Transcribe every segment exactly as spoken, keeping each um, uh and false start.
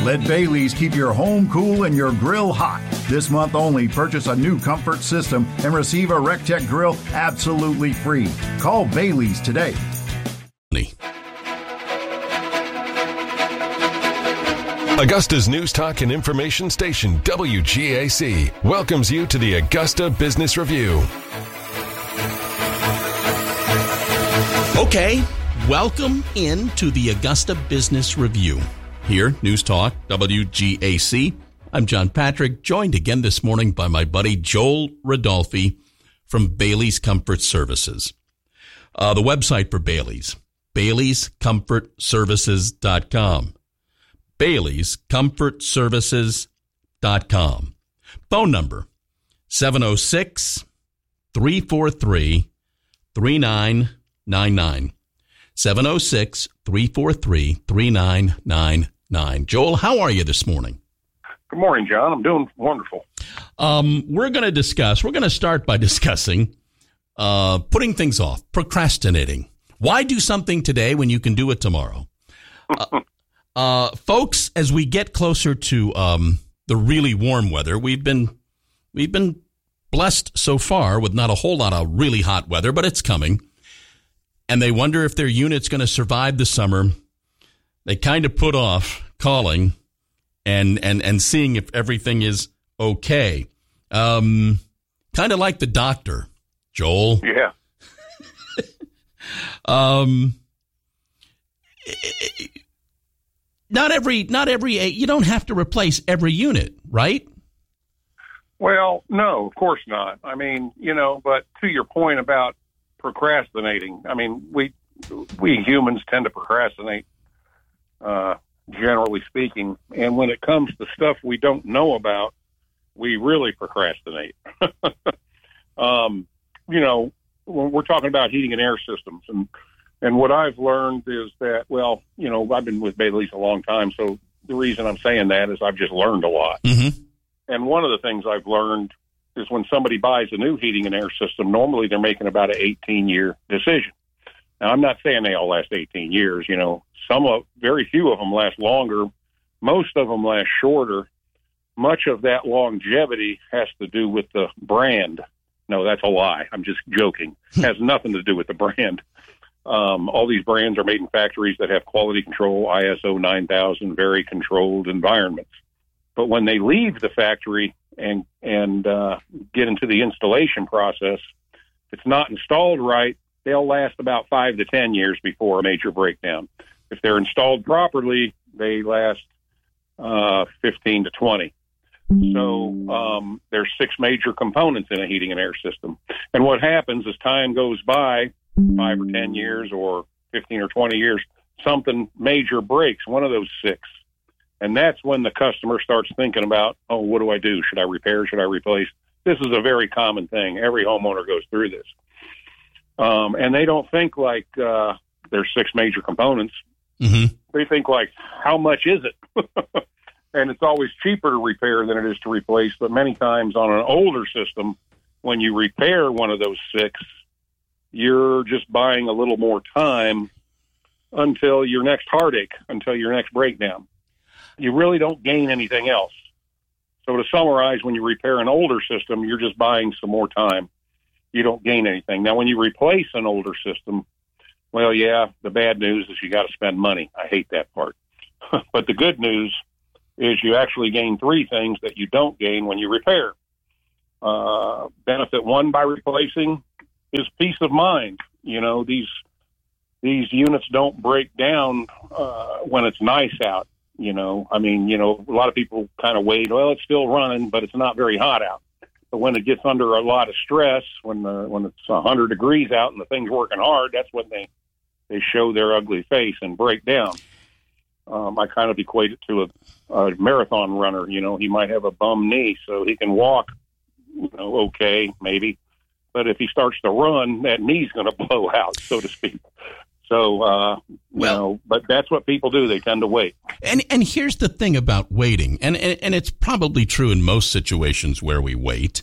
Let Bailey's keep your home cool and your grill hot. This month only, purchase a new comfort system and receive a RecTech grill absolutely free. Call Bailey's today. Augusta's News Talk and Information Station, W G A C, welcomes you to the Augusta Business Review. Okay, welcome in to the Augusta Business Review. Here, News Talk, W G A C. I'm John Patrick, joined again this morning by my buddy Joel Rodolfi from Bailey's Comfort Services. Uh, the website for Bailey's, Bailey's Comfort Services dot com. Bailey's Comfort Services dot com. Phone number, seven oh six, three four three, three nine nine nine. seven oh six, three four three, three nine nine nine. Joel, how are you this morning? Good morning, John. I'm doing wonderful. Um, we're going to discuss, we're going to start by discussing uh, putting things off, procrastinating. Why do something today when you can do it tomorrow? Uh, uh, folks, as we get closer to um, the really warm weather, we've been we've been blessed so far with not a whole lot of really hot weather, but it's coming. And they wonder if their unit's going to survive the summer. They kind of put off calling and and and seeing if everything is okay. Um, kind of like the doctor, Joel. Yeah. um, not every, not every, you don't have to replace every unit, right? Well, no, of course not. I mean, you know, but to your point about procrastinating, I mean, we we humans tend to procrastinate, uh, generally speaking. And when it comes to stuff we don't know about, we really procrastinate. um, you know, when we're talking about heating and air systems, and and what I've learned is that, well, you know, I've been with Bailey's a long time, so the reason I'm saying that is I've just learned a lot. Mm-hmm. And one of the things I've learned is when somebody buys a new heating and air system, normally they're making about an eighteen-year decision. Now, I'm not saying they all last eighteen years. You know, some of, very few of them last longer. Most of them last shorter. Much of that longevity has to do with the brand. No, that's a lie. I'm just joking. It has nothing to do with the brand. Um, all these brands are made in factories that have quality control, I S O nine thousand, very controlled environments. But when they leave the factory and and uh, get into the installation process, if it's not installed right, they'll last about five to ten years before a major breakdown. If they're installed properly, they last uh, fifteen to twenty. So um, there's six major components in a heating and air system. And what happens as time goes by, five or ten years or fifteen or twenty years, something major breaks, one of those six. And that's when the customer starts thinking about, oh, what do I do? Should I repair? Should I replace? This is a very common thing. Every homeowner goes through this. Um, and they don't think like uh, there's six major components. Mm-hmm. They think like, how much is it? And it's always cheaper to repair than it is to replace. But many times on an older system, when you repair one of those six, you're just buying a little more time until your next heartache, until your next breakdown. You really don't gain anything else. So to summarize, when you repair an older system, you're just buying some more time. You don't gain anything. Now, when you replace an older system, well, yeah, the bad news is you got to spend money. I hate that part. But the good news is you actually gain three things that you don't gain when you repair. Uh, benefit one by replacing is peace of mind. You know, these these units don't break down uh, when it's nice out. You know, I mean, you know, a lot of people kind of wait, well, it's still running, but it's not very hot out. But when it gets under a lot of stress, when the, when it's one hundred degrees out and the thing's working hard, that's when they, they show their ugly face and break down. Um, I kind of equate it to a, a marathon runner. You know, he might have a bum knee, so he can walk, you know, okay, maybe. But if he starts to run, that knee's going to blow out, so to speak. So, uh, you well, know, but that's what people do. They tend to wait. And and here's the thing about waiting, and, and, and it's probably true in most situations where we wait.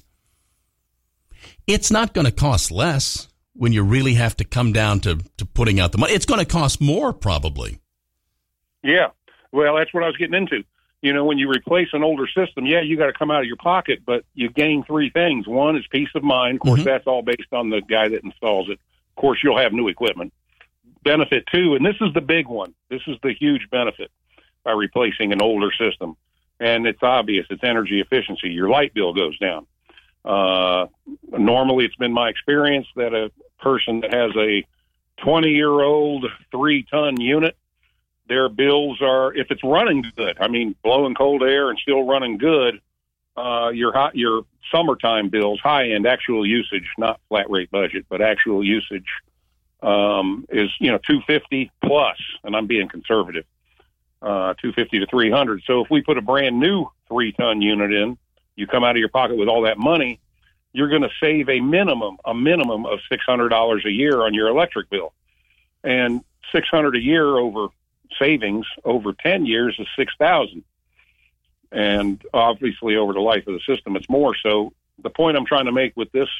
It's not going to cost less when you really have to come down to, to putting out the money. It's going to cost more, probably. Yeah. Well, that's what I was getting into. you know, when you replace an older system, yeah, you got to come out of your pocket, but you gain three things. One is peace of mind. Of course, mm-hmm. that's all based on the guy that installs it. Of course, you'll have new equipment. Benefit two, and this is the big one. This is the huge benefit by replacing an older system. And it's obvious. It's energy efficiency. Your light bill goes down. Uh, normally, it's been my experience that a person that has a twenty-year-old three-ton unit, their bills are, if it's running good, I mean, blowing cold air and still running good, uh, your hot, your summertime bills, high-end actual usage, not flat-rate budget, but actual usage, um, is, you know, two hundred fifty plus, and I'm being conservative, uh, two hundred fifty to three hundred. So if we put a brand new three-ton unit in, you come out of your pocket with all that money, you're going to save a minimum, a minimum of six hundred dollars a year on your electric bill. And six hundred dollars a year over savings over ten years is six thousand dollars. And obviously over the life of the system, it's more. So the point I'm trying to make with this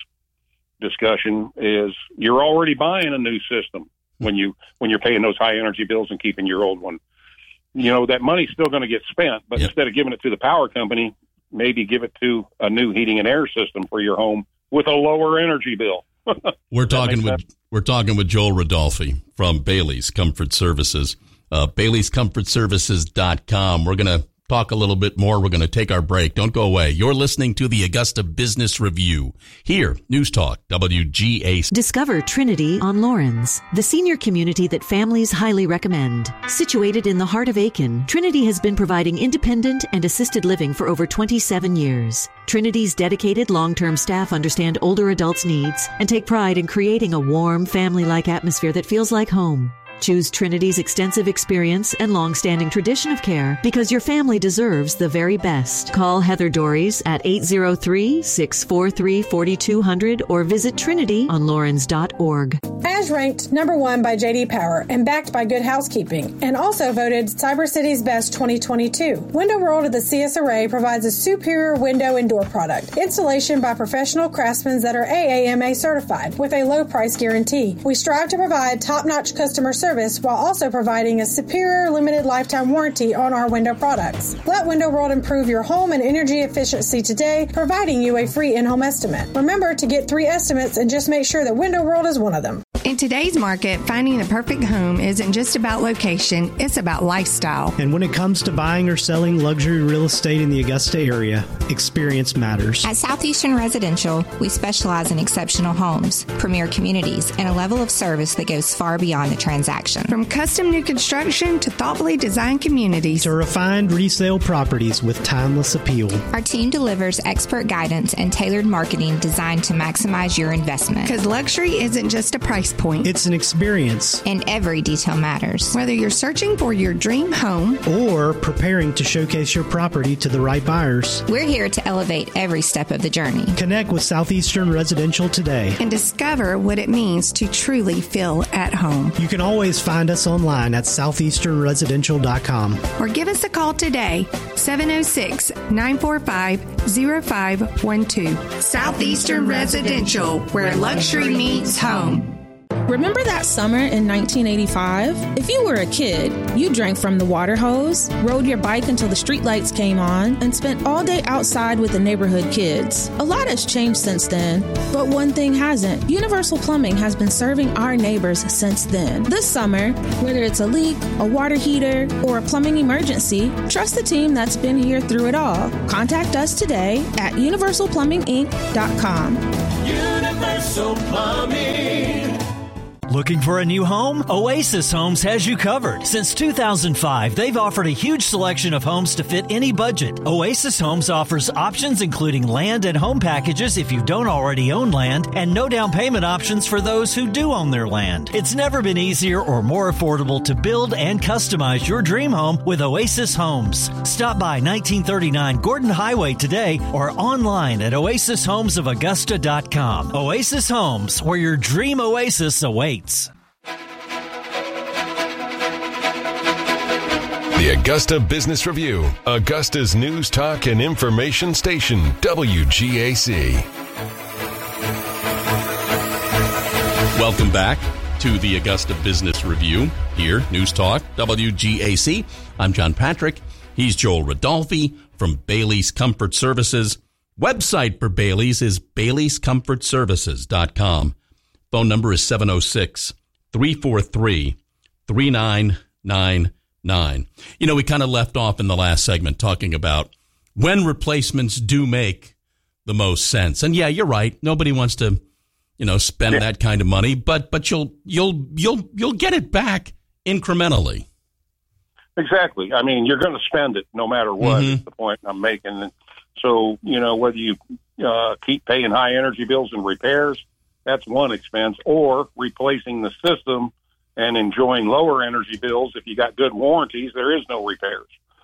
discussion is you're already buying a new system when you, when you're paying those high energy bills and keeping your old one. You know, that money's still going to get spent, but yep. instead of giving it to the power company, maybe give it to a new heating and air system for your home with a lower energy bill. We're talking with sense? We're talking with Joel Rodolfi from Bailey's Comfort Services, uh, Bailey's Comfort Services dot com. We're going to talk a little bit more. We're going to take our break. Don't go away. You're listening to the Augusta Business Review here, News Talk W G A C. Discover Trinity on Lawrence, the senior community that families highly recommend. Situated in the heart of Aiken, Trinity has been providing independent and assisted living for over twenty-seven years. Trinity's dedicated long-term staff understand older adults' needs and take pride in creating a warm, family-like atmosphere that feels like home. Choose Trinity's extensive experience and long-standing tradition of care because your family deserves the very best. Call Heather Dories at eight zero three, six four three, four two zero zero or visit trinity on lawrence dot org. As ranked number one by J D Power and backed by Good Housekeeping, and also voted Cyber City's Best twenty twenty-two, Window World of the C S Array provides a superior window and door product. Installation by professional craftsmen that are A A M A certified with a low price guarantee. We strive to provide top-notch customer service while also providing a superior limited lifetime warranty on our window products. Let Window World improve your home and energy efficiency today, providing you a free in-home estimate. Remember to get three estimates and just make sure that Window World is one of them. In today's market, finding the perfect home isn't just about location, it's about lifestyle. And when it comes to buying or selling luxury real estate in the Augusta area, experience matters. At Southeastern Residential, we specialize in exceptional homes, premier communities, and a level of service that goes far beyond the transaction. From custom new construction to thoughtfully designed communities to refined resale properties with timeless appeal. Our team delivers expert guidance and tailored marketing designed to maximize your investment. Because luxury isn't just a price point. It's an experience. And every detail matters. Whether you're searching for your dream home or preparing to showcase your property to the right buyers, we're here to elevate every step of the journey. Connect with Southeastern Residential today and discover what it means to truly feel at home. You can always find us online at southeastern residential dot com or give us a call today, seven oh six, nine four five, oh five one two. Southeastern Residential, where luxury meets home. Remember that summer in nineteen eighty-five? If you were a kid, you drank from the water hose, rode your bike until the streetlights came on, and spent all day outside with the neighborhood kids. A lot has changed since then, but one thing hasn't. Universal Plumbing has been serving our neighbors since then. This summer, whether it's a leak, a water heater, or a plumbing emergency, trust the team that's been here through it all. Contact us today at universal plumbing inc dot com. Universal Plumbing. Looking for a new home? Oasis Homes has you covered. Since two thousand five, they've offered a huge selection of homes to fit any budget. Oasis Homes offers options including land and home packages if you don't already own land, and no down payment options for those who do own their land. It's never been easier or more affordable to build and customize your dream home with Oasis Homes. Stop by nineteen thirty-nine Gordon Highway today or online at oasis homes of augusta dot com. Oasis Homes, where your dream oasis awaits. The Augusta Business Review, Augusta's news, talk, and information station, W G A C. Welcome back. to the Augusta Business Review here, News Talk, W G A C. I'm John Patrick. He's Joel Rodolphe from Bailey's Comfort Services. Website for Bailey's is baileys comfort services dot com. Phone number is seven oh six, three four three, three nine nine nine. You know, we kind of left off in the last segment talking about when replacements do make the most sense. And yeah, you're right. Nobody wants to, you know, spend yeah. that kind of money, but but you'll you'll you'll you'll get it back incrementally. Exactly. I mean, you're going to spend it no matter what. Mm-hmm. Is the point I'm making. So, you know, whether you uh, keep paying high energy bills and repairs, that's one expense, or replacing the system and enjoying lower energy bills. If you got good warranties, there is no repairs.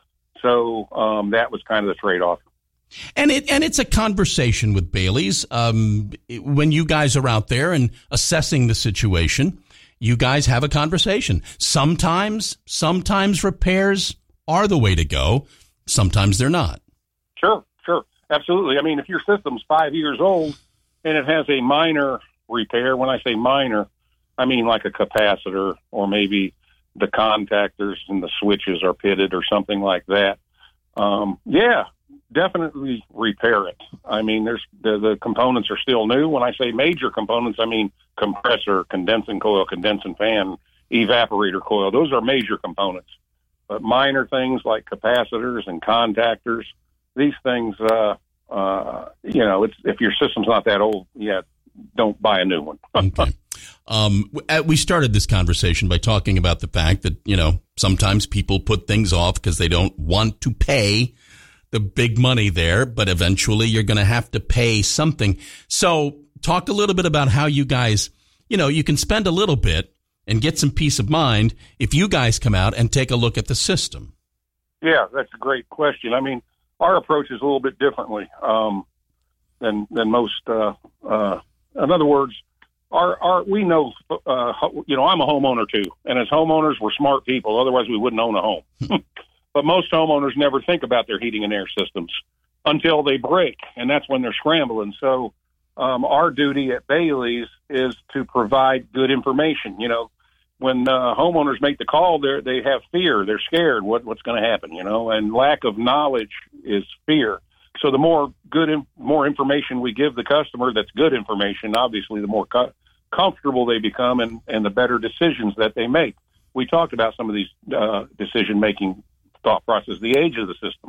So um, that was kind of the trade-off. And it and it's a conversation with Bailey's. Um, when you guys are out there and assessing the situation, you guys have a conversation. Sometimes, sometimes repairs are the way to go. Sometimes they're not. Sure, sure. Absolutely. I mean, if your system's five years old and it has a minor repair, when I say minor, I mean like a capacitor or maybe the contactors and the switches are pitted or something like that. Um, yeah, definitely repair it. I mean, there's the, the components are still new. When I say major components, I mean compressor, condensing coil, condensing fan, evaporator coil. Those are major components. But minor things like capacitors and contactors, these things, uh, uh, you know, it's, if your system's not that old yet, don't buy a new one. Okay. Um, we started this conversation by talking about the fact that, you know, sometimes people put things off because they don't want to pay the big money there, but eventually you're going to have to pay something. So talk a little bit about how you guys, you know, you can spend a little bit and get some peace of mind if you guys come out and take a look at the system. Yeah, that's a great question. I mean, our approach is a little bit differently um, than than most. Uh, uh, in other words, our our we know, uh, you know, I'm a homeowner too, and as homeowners, we're smart people. Otherwise, we wouldn't own a home. But most homeowners never think about their heating and air systems until they break, and that's when they're scrambling. So um, our duty at Bailey's is to provide good information. You know, when uh, homeowners make the call, they they have fear. They're scared. What what's going to happen? You know, and lack of knowledge is fear. So the more good, in, more information we give the customer, that's good information. Obviously, the more co- comfortable they become, and and the better decisions that they make. We talked about some of these uh, decision making thought process. The age of the system,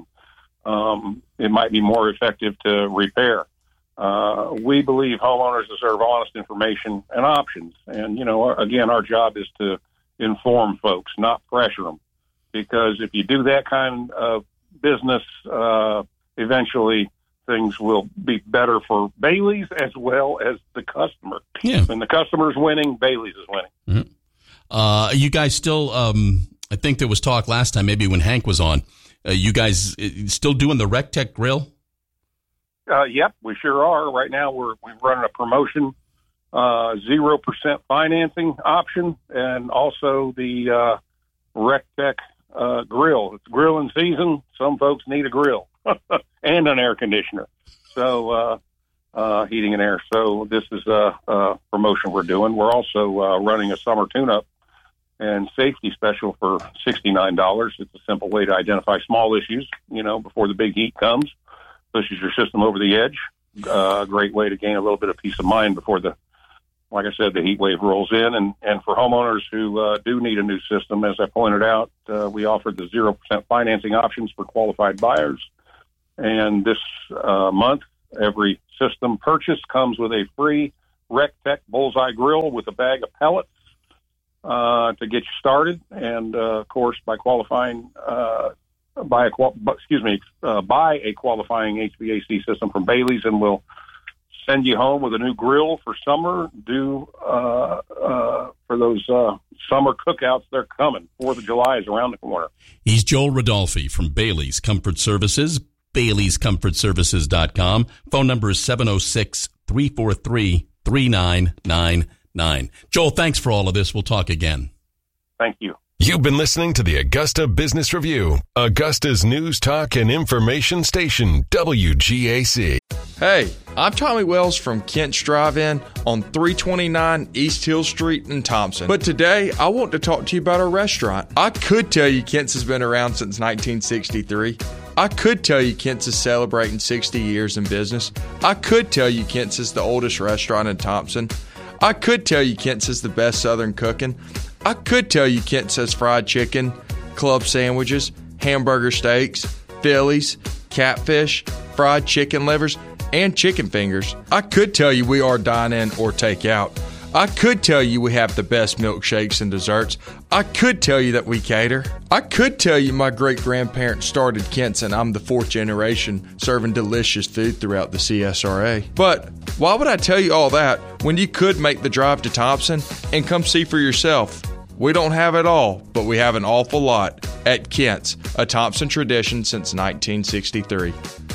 um, it might be more effective to repair. Uh, we believe homeowners deserve honest information and options. And, you know, again, our job is to inform folks, not pressure them. Because if you do that kind of business, uh, eventually things will be better for Bailey's as well as the customer. Yeah. When the customer's winning, Bailey's is winning. Mm-hmm. Uh, you guys still, um, I think there was talk last time, maybe when Hank was on, uh, you guys still doing the RecTech grill? Uh, yep, we sure are. Right now, we're we're running a promotion, uh, zero percent financing option, and also the uh, RecTech uh, grill. It's grilling season. Some folks need a grill and an air conditioner, so uh, uh, heating and air. So this is a, a promotion we're doing. We're also uh, running a summer tune-up and safety special for sixty-nine dollars. It's a simple way to identify small issues, you know, before the big heat comes. Pushes your system over the edge. A uh, great way to gain a little bit of peace of mind before the, like I said, the heat wave rolls in. And, and for homeowners who uh, do need a new system, as I pointed out, uh, we offer the zero percent financing options for qualified buyers. And this uh, month, every system purchase comes with a free RecTech Bullseye Grill with a bag of pellets uh, to get you started. And, uh, of course, by qualifying uh Buy a excuse me, uh, buy a qualifying H V A C system from Bailey's, and we'll send you home with a new grill for summer. Do uh, uh, for those uh, summer cookouts, they're coming. Fourth of July is around the corner. He's Joel Rodolphe from Bailey's Comfort Services, baileys comfort services dot com. Phone number is seven oh six, three four three, three nine nine nine. Joel, thanks for all of this. We'll talk again. Thank you. You've been listening to the Augusta Business Review, Augusta's news, talk, and information station, W G A C. Hey, I'm Tommy Wells from Kent's Drive-In on three twenty-nine East Hill Street in Thompson. But today, I want to talk to you about our restaurant. I could tell you Kent's has been around since nineteen sixty-three. I could tell you Kent's is celebrating sixty years in business. I could tell you Kent's is the oldest restaurant in Thompson. I could tell you Kent's is the best Southern cooking. I could tell you Kent's has fried chicken, club sandwiches, hamburger steaks, Phillies, catfish, fried chicken livers, and chicken fingers. I could tell you we are dine-in or take-out. I could tell you we have the best milkshakes and desserts. I could tell you that we cater. I could tell you my great-grandparents started Kent's and I'm the fourth generation serving delicious food throughout the C S R A. But why would I tell you all that when you could make the drive to Thompson and come see for yourself? We don't have it all, but we have an awful lot at Kent's, a Thompson tradition since nineteen sixty-three.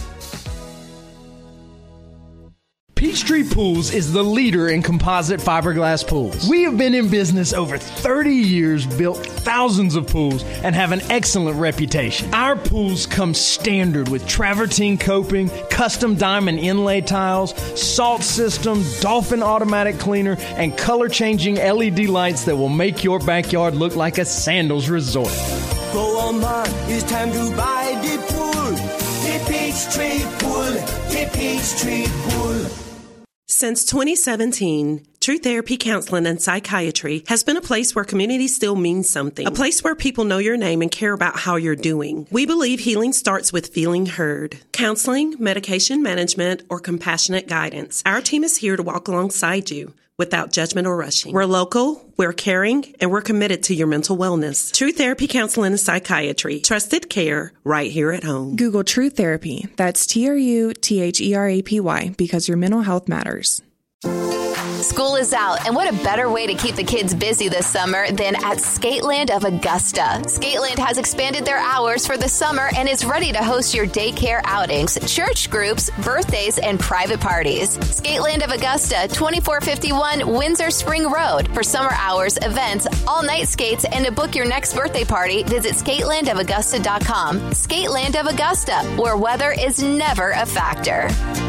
Peachtree Pools is the leader in composite fiberglass pools. We have been in business over thirty years, built thousands of pools, and have an excellent reputation. Our pools come standard with travertine coping, custom diamond inlay tiles, salt system, Dolphin automatic cleaner, and color-changing L E D lights that will make your backyard look like a sandals resort. Go on, man, it's time to buy the pool. The Peachtree Pool, the Peachtree Pool. Since twenty seventeen, True Therapy Counseling and Psychiatry has been a place where community still means something. A place where people know your name and care about how you're doing. We believe healing starts with feeling heard. Counseling, medication management, or compassionate guidance. Our team is here to walk alongside you without judgment or rushing. We're local, we're caring, and we're committed to your mental wellness. True Therapy Counseling and Psychiatry. Trusted care right here at home. Google True Therapy. That's T R U T H E R A P Y because your mental health matters. School is out, and what a better way to keep the kids busy this summer than at Skateland of Augusta. Skateland has expanded their hours for the summer and is ready to host your daycare outings, church groups, birthdays, and private parties. Skateland of Augusta, twenty-four fifty-one Windsor Spring Road. For summer hours, events, all-night skates, and to book your next birthday party, visit skateland of augusta dot com. Skateland of Augusta, where weather is never a factor.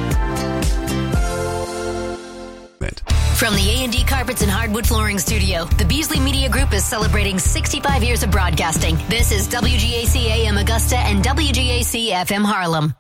From the A and D Carpets and Hardwood Flooring Studio, the Beasley Media Group is celebrating sixty-five years of broadcasting. This is W G A C A M Augusta and W G A C F M Harlem.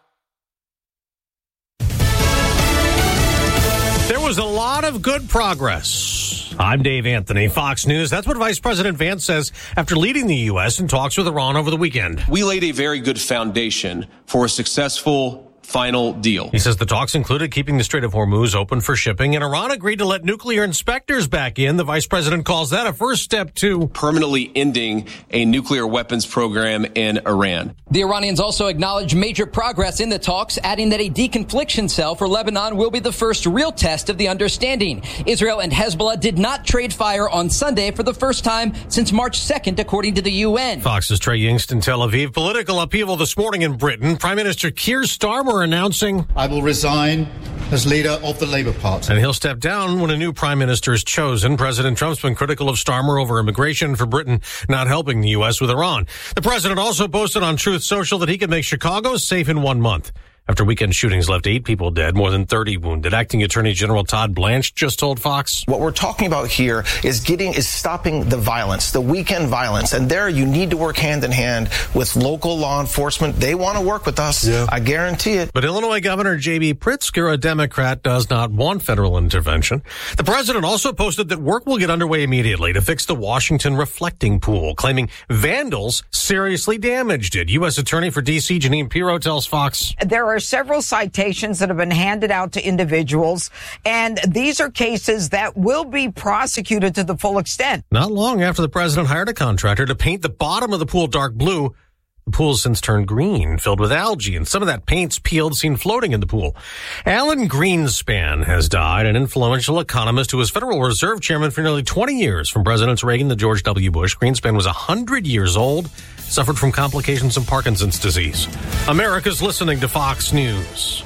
There was a lot of good progress. I'm Dave Anthony, Fox News. That's what Vice President Vance says after leading the U S in talks with Iran over the weekend. We laid a very good foundation for a successful final deal. He says the talks included keeping the Strait of Hormuz open for shipping, and Iran agreed to let nuclear inspectors back in. The vice president calls that a first step to permanently ending a nuclear weapons program in Iran. The Iranians also acknowledged major progress in the talks, adding that a deconfliction cell for Lebanon will be the first real test of the understanding. Israel and Hezbollah did not trade fire on Sunday for the first time since March second, according to the U N. Fox's Trey Yingst in Tel Aviv. Political upheaval this morning in Britain. Prime Minister Keir Starmer announcing, I will resign as leader of the Labour Party. And he'll step down when a new prime minister is chosen. President Trump's been critical of Starmer over immigration for Britain not helping the U S with Iran. The president also posted on Truth Social that he could make Chicago safe in one month. After weekend shootings left eight people dead, more than thirty wounded. Acting Attorney General Todd Blanche just told Fox. What we're talking about here is getting, is stopping the violence, the weekend violence. And there you need to work hand in hand with local law enforcement. They want to work with us. Yeah. I guarantee it. But Illinois Governor J B Pritzker, a Democrat, does not want federal intervention. The president also posted that work will get underway immediately to fix the Washington reflecting pool, claiming vandals seriously damaged it. U S Attorney for D C Janine Pirro tells Fox. There are several citations that have been handed out to individuals, and these are cases that will be prosecuted to the full extent. Not long after the president hired a contractor to paint the bottom of the pool dark blue, the pool has since turned green, filled with algae, and some of that paint's peeled, seen floating in the pool. Alan Greenspan has died, an influential economist who was Federal Reserve Chairman for nearly twenty years, from Presidents Reagan to George W. Bush. Greenspan was one hundred years old, suffered from complications of Parkinson's disease. America's listening to Fox News.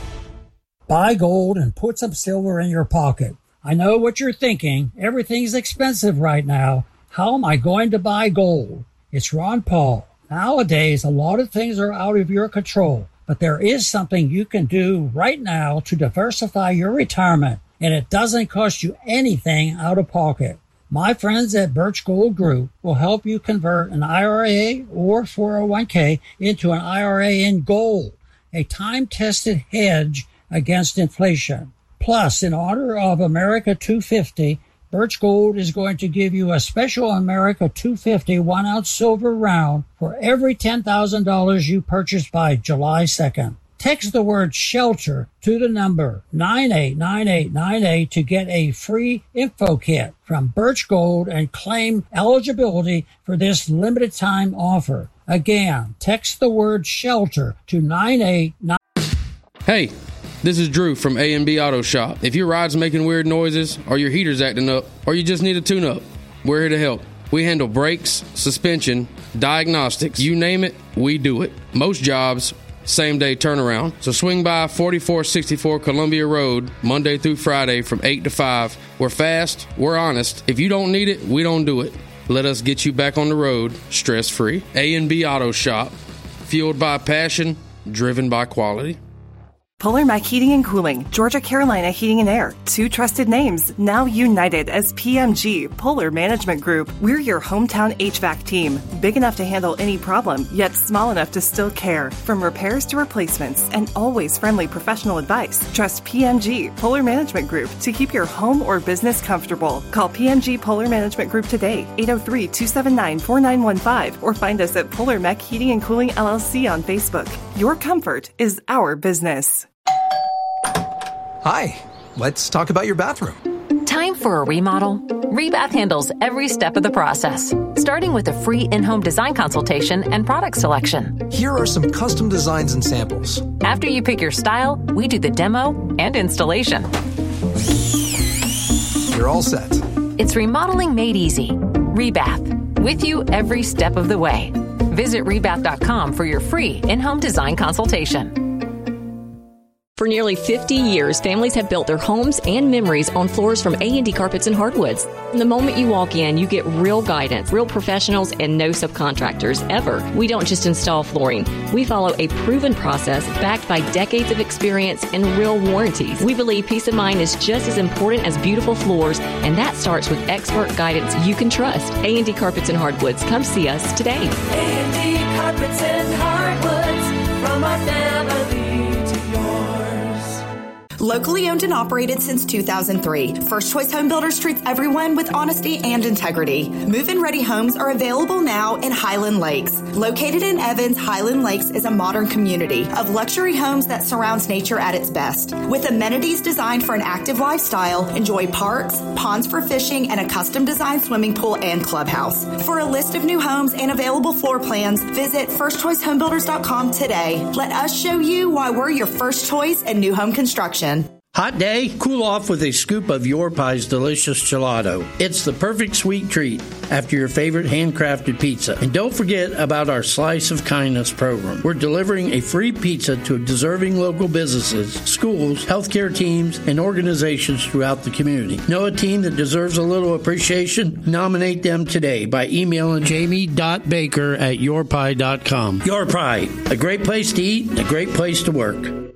Buy gold and put some silver in your pocket. I know what you're thinking. Everything's expensive right now. How am I going to buy gold? It's Ron Paul. Nowadays, a lot of things are out of your control. But there is something you can do right now to diversify your retirement, and it doesn't cost you anything out of pocket. My friends at Birch Gold Group will help you convert an I R A or four oh one k into an I R A in gold, a time-tested hedge against inflation. Plus, in honor of America two fifty, Birch Gold is going to give you a special America two fifty one-ounce silver round for every ten thousand dollars you purchase by July second. Text the word SHELTER to the number nine eight nine eight nine eight to get a free info kit from Birch Gold and claim eligibility for this limited time offer. Again, text the word SHELTER to nine eight nine eight. Hey, this is Drew from A and B Auto Shop. If your ride's making weird noises, or your heater's acting up, or you just need a tune-up, we're here to help. We handle brakes, suspension, diagnostics, you name it, we do it. Most jobs, same-day turnaround. So swing by forty-four sixty-four Columbia Road, Monday through Friday from eight to five. We're fast, we're honest. If you don't need it, we don't do it. Let us get you back on the road, stress-free. A and B Auto Shop, fueled by passion, driven by quality. Polar Mac Heating and Cooling, Georgia Carolina Heating and Air, two trusted names, now united as P M G, Polar Management Group. We're your hometown H V A C team, big enough to handle any problem, yet small enough to still care. From repairs to replacements, and always friendly professional advice. Trust P M G, Polar Management Group, to keep your home or business comfortable. Call P M G Polar Management Group today, eight oh three, two seven nine, four nine one five, or find us at Polar Mac Heating and Cooling L L C on Facebook. Your comfort is our business. Hi, let's talk about your bathroom. Time for a remodel? Rebath handles every step of the process, starting with a free in-home design consultation and product selection. Here are some custom designs and samples. After you pick your style, we do the demo and installation. You're all set. It's remodeling made easy. Rebath, with you every step of the way. Visit rebath dot com for your free in-home design consultation. For nearly fifty years, families have built their homes and memories on floors from A and D Carpets and Hardwoods. From the moment you walk in, you get real guidance, real professionals, and no subcontractors, ever. We don't just install flooring. We follow a proven process backed by decades of experience and real warranties. We believe peace of mind is just as important as beautiful floors, and that starts with expert guidance you can trust. A and D Carpets and Hardwoods. Come see us today. A and D Carpets and Hardwoods, from our family. Locally owned and operated since two thousand three, First Choice Home Builders treats everyone with honesty and integrity. Move-in ready homes are available now in Highland Lakes. Located in Evans, Highland Lakes is a modern community of luxury homes that surrounds nature at its best. With amenities designed for an active lifestyle, enjoy parks, ponds for fishing, and a custom-designed swimming pool and clubhouse. For a list of new homes and available floor plans, visit first choice home builders dot com today. Let us show you why we're your first choice in new home construction. Hot day? Cool off with a scoop of Your Pie's delicious gelato. It's the perfect sweet treat after your favorite handcrafted pizza. And don't forget about our Slice of Kindness program. We're delivering a free pizza to deserving local businesses, schools, healthcare teams, and organizations throughout the community. Know a team that deserves a little appreciation? Nominate them today by emailing jamie dot baker at your pie dot com. Your Pie, a great place to eat and a great place to work.